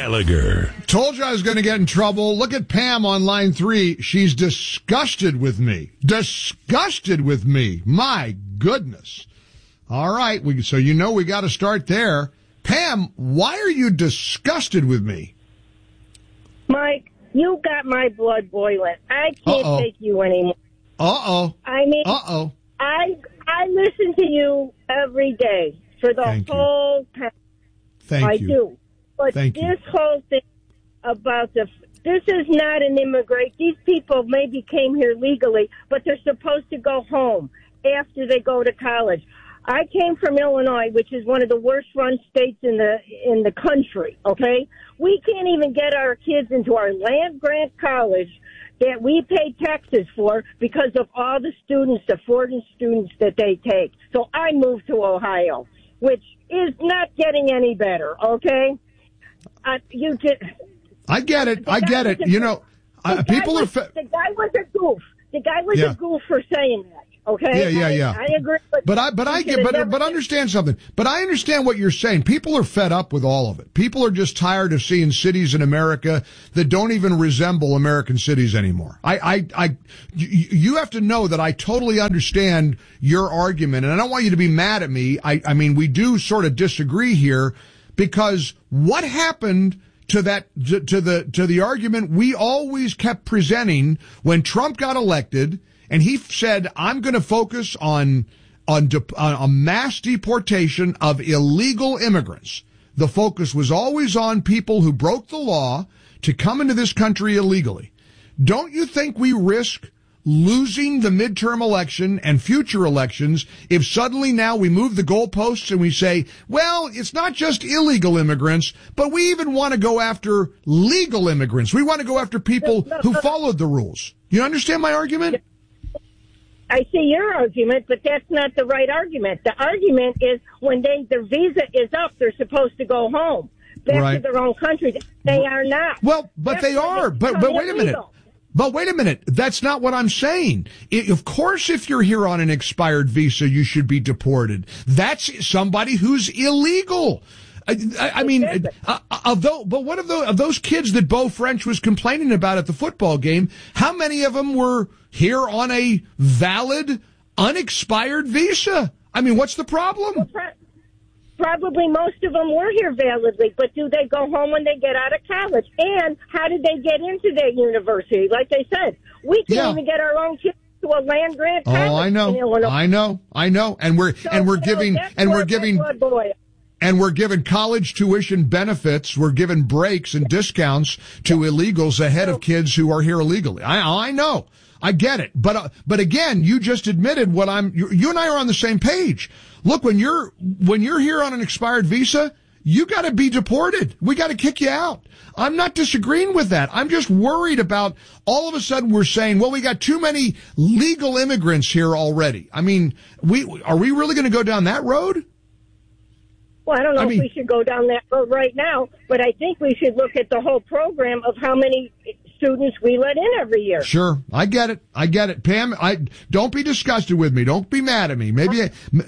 Gallagher. Told you I was going to get in trouble. Look at Pam on line 3. She's disgusted with me. Disgusted with me. My goodness. All right. So we got to start there. Pam, why are you disgusted with me? Mike, you got my blood boiling. I can't take you anymore. I listen to you every day for the whole time. Thank you. I do. But this whole thing about this is not an immigrant. These people maybe came here legally, but they're supposed to go home after they go to college. I came from Illinois, which is one of the worst run states in the country, okay? We can't even get our kids into our land grant college that we pay taxes for because of all the foreign students that they take. So I moved to Ohio, which is not getting any better, okay? I get it. People are... The guy was a goof. The guy was a goof for saying that. Okay. Yeah. I agree. But understand something. But I understand what you're saying. People are fed up with all of it. People are just tired of seeing cities in America that don't even resemble American cities anymore. You have to know that I totally understand your argument, and I don't want you to be mad at me. I mean, we do sort of disagree here because what happened to the argument we always kept presenting when Trump got elected? And he said, I'm going to focus on a mass deportation of illegal immigrants. The focus was always on people who broke the law to come into this country illegally. Don't you think we risk losing the midterm election and future elections if suddenly now we move the goalposts and we say, well, it's not just illegal immigrants, but we even want to go after legal immigrants. We want to go after people who followed the rules. You understand my argument? I see your argument, but that's not the right argument. The argument is when their visa is up, they're supposed to go home back to their own country. They are not. Well, but they are. But wait a minute. But wait a minute. That's not what I'm saying. Of course, if you're here on an expired visa, you should be deported. That's somebody who's illegal. I mean, but what of those kids that Beau French was complaining about at the football game? How many of them were here on a valid, unexpired visa? I mean, what's the problem? Well, probably most of them were here validly, but do they go home when they get out of college? And how did they get into their university? Like I said, we can't even get our own kids to a land grant college. Oh, I know. And we're giving college tuition benefits. We're giving breaks and discounts to illegals ahead of kids who are here illegally. I know. I get it. But again, you just admitted you and I are on the same page. Look, when you're here on an expired visa, you got to be deported. We got to kick you out. I'm not disagreeing with that. I'm just worried about all of a sudden we're saying, well, we got too many legal immigrants here already. I mean, are we really going to go down that road? Well, I don't know if we should go down that road right now, but I think we should look at the whole program of how many students we let in every year. Sure. I get it. Pam, don't be disgusted with me. Don't be mad at me. Maybe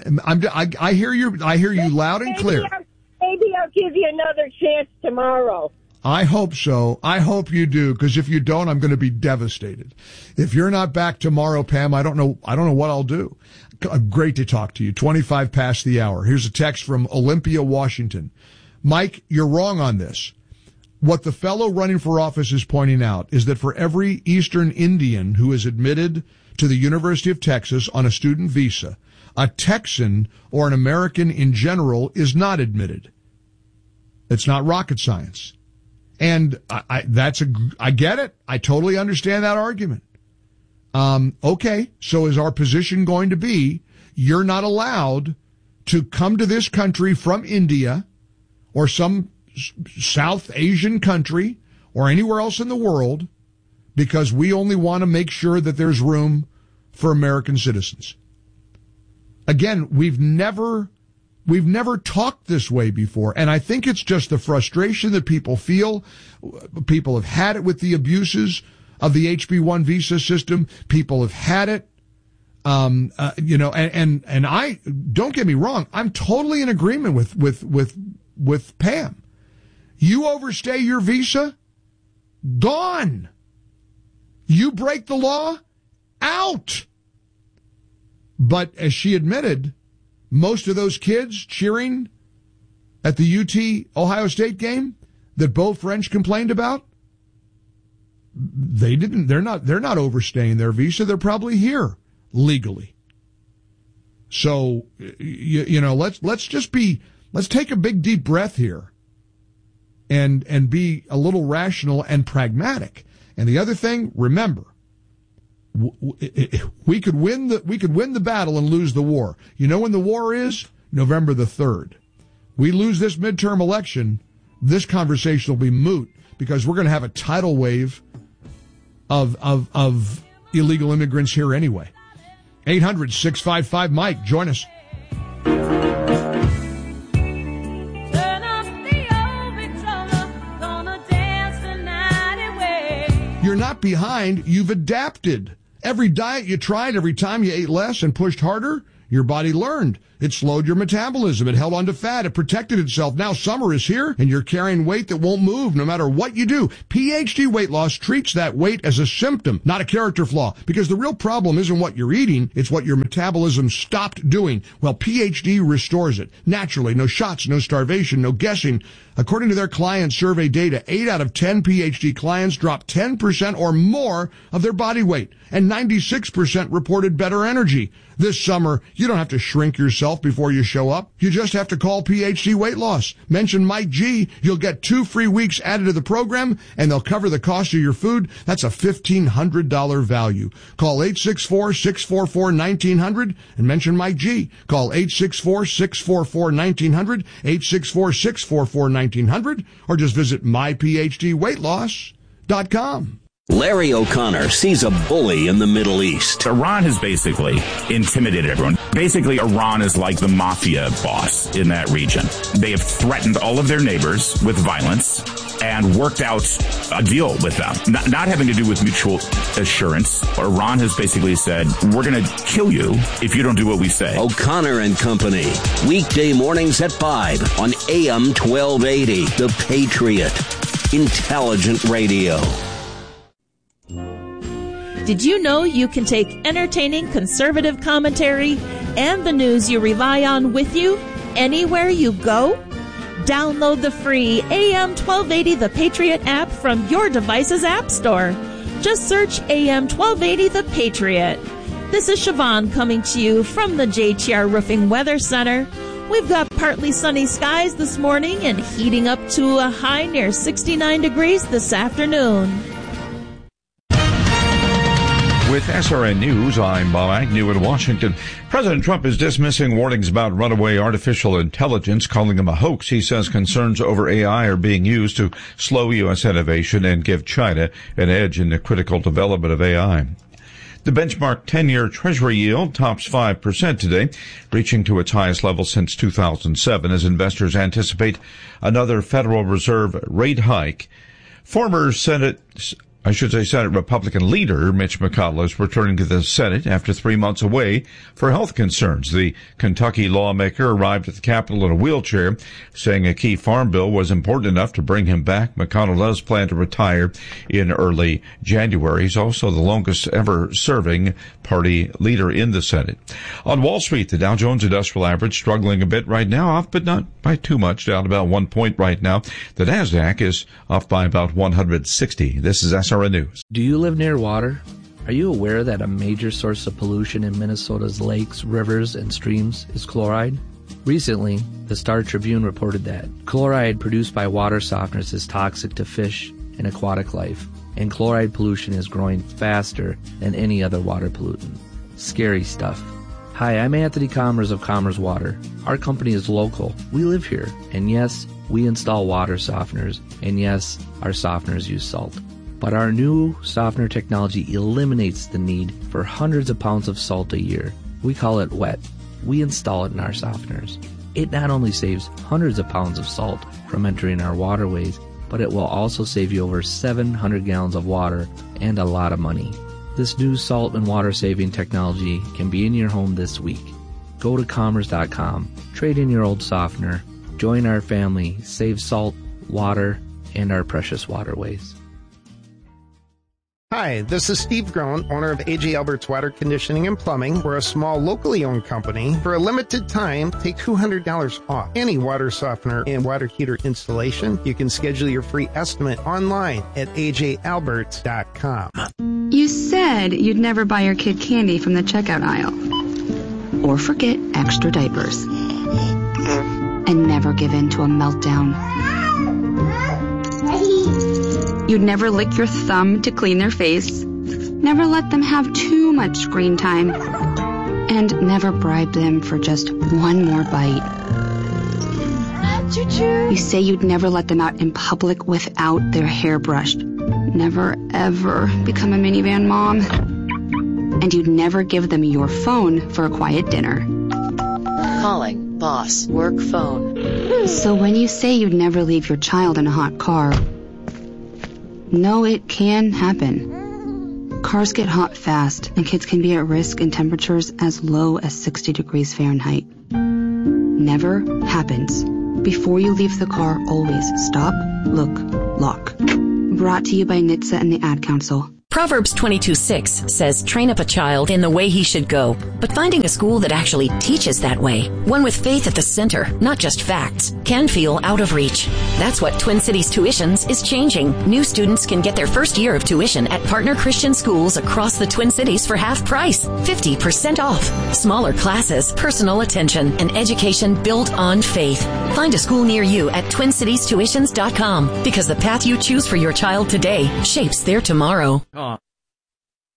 I hear you loud and clear. Maybe I'll give you another chance tomorrow. I hope so. I hope you do, because if you don't, I'm going to be devastated. If you're not back tomorrow, Pam, I don't know what I'll do. Great to talk to you. 25 past the hour. Here's a text from Olympia, Washington. Mike, you're wrong on this. What the fellow running for office is pointing out is that for every Eastern Indian who is admitted to the University of Texas on a student visa, a Texan or an American in general is not admitted. It's not rocket science. And I get it. I totally understand that argument. Okay, so is our position going to be you're not allowed to come to this country from India or some South Asian country or anywhere else in the world because we only want to make sure that there's room for American citizens? Again, we've never talked this way before, and I think it's just the frustration that people feel. People have had it with the abuses of the HB1 visa system. People have had it, and I don't get me wrong. I'm totally in agreement with Pam. You overstay your visa, gone. You break the law, out. But as she admitted, most of those kids cheering at the UT Ohio State game that Beau French complained about, they're not overstaying their visa. They're probably here legally. So, let's take a big deep breath here and be a little rational and pragmatic. And the other thing, remember, we could win the battle and lose the war. You know when the war is? November the 3rd. We lose this midterm election, this conversation will be moot because we're going to have a tidal wave of illegal immigrants here anyway. 800-655-MIKE. Join us. You're not behind. You've adapted. Every diet you tried, every time you ate less and pushed harder, your body learned. It slowed your metabolism. It held on to fat. It protected itself. Now summer is here, and you're carrying weight that won't move no matter what you do. PhD Weight Loss treats that weight as a symptom, not a character flaw, because the real problem isn't what you're eating, it's what your metabolism stopped doing. Well, PhD restores it. Naturally, no shots, no starvation, no guessing. According to their client survey data, 8 out of 10 PhD clients dropped 10% or more of their body weight, and 96% reported better energy. This summer, you don't have to shrink yourself before you show up. You just have to call PhD Weight Loss. Mention Mike G. You'll get 2 free weeks added to the program, and they'll cover the cost of your food. That's a $1,500 value. Call 864-644-1900 and mention Mike G. Call 864-644-1900, 864-644-1900, or just visit myphdweightloss.com. Larry O'Connor sees a bully in the Middle East. Iran has basically intimidated everyone. Basically, Iran is like the mafia boss in that region. They have threatened all of their neighbors with violence and worked out a deal with them. Not having to do with mutual assurance. Iran has basically said, we're going to kill you if you don't do what we say. O'Connor and Company. Weekday mornings at 5 on AM 1280. The Patriot. Intelligent radio. Did you know you can take entertaining conservative commentary and the news you rely on with you anywhere you go? Download the free AM 1280 The Patriot app from your device's app store. Just search AM 1280 The Patriot. This is Siobhan coming to you from the JTR Roofing Weather Center. We've got partly sunny skies this morning and heating up to a high near 69 degrees this afternoon. With SRN News, I'm Bob Agnew in Washington. President Trump is dismissing warnings about runaway artificial intelligence, calling them a hoax. He says concerns over AI are being used to slow U.S. innovation and give China an edge in the critical development of AI. The benchmark 10-year Treasury yield tops 5% today, reaching to its highest level since 2007 as investors anticipate another Federal Reserve rate hike. Former Senate Republican leader Mitch McConnell is returning to the Senate after 3 months away for health concerns. The Kentucky lawmaker arrived at the Capitol in a wheelchair, saying a key farm bill was important enough to bring him back. McConnell does plan to retire in early January. He's also the longest ever serving party leader in the Senate. On Wall Street, the Dow Jones Industrial Average struggling a bit right now, off but not by too much, down about 1 point right now. The Nasdaq is off by about 160. This is SRN News. Do you live near water? Are you aware that a major source of pollution in Minnesota's lakes, rivers, and streams is chloride? Recently, the Star Tribune reported that chloride produced by water softeners is toxic to fish and aquatic life, and chloride pollution is growing faster than any other water pollutant. Scary stuff. Hi, I'm Anthony Commerce of Commerce Water. Our company is local. We live here, and yes, we install water softeners, and yes, our softeners use salt. But our new softener technology eliminates the need for hundreds of pounds of salt a year. We call it WET. We install it in our softeners. It not only saves hundreds of pounds of salt from entering our waterways, but it will also save you over 700 gallons of water and a lot of money. This new salt and water saving technology can be in your home this week. Go to commerce.com, trade in your old softener, join our family, save salt, water, and our precious waterways. Hi, this is Steve Groen, owner of A.J. Albert's Water Conditioning and Plumbing. We're a small, locally owned company. For a limited time, take $200 off any water softener and water heater installation. You can schedule your free estimate online at ajalberts.com. You said you'd never buy your kid candy from the checkout aisle. Or forget extra diapers. And never give in to a meltdown. You'd never lick your thumb to clean their face, never let them have too much screen time, and never bribe them for just one more bite. You say you'd never let them out in public without their hair brushed, never ever become a minivan mom, and you'd never give them your phone for a quiet dinner. Calling boss work phone. So when you say you'd never leave your child in a hot car, no, it can happen. Cars get hot fast, and kids can be at risk in temperatures as low as 60 degrees Fahrenheit. Never happens. Before you leave the car, always stop, look, lock. Brought to you by NHTSA and the Ad Council. Proverbs 22:6 says, train up a child in the way he should go. But finding a school that actually teaches that way, one with faith at the center, not just facts, can feel out of reach. That's what Twin Cities Tuitions is changing. New students can get their first year of tuition at partner Christian schools across the Twin Cities for half price, 50% off. Smaller classes, personal attention, and education built on faith. Find a school near you at TwinCitiesTuitions.com, because the path you choose for your child today shapes their tomorrow. Oh,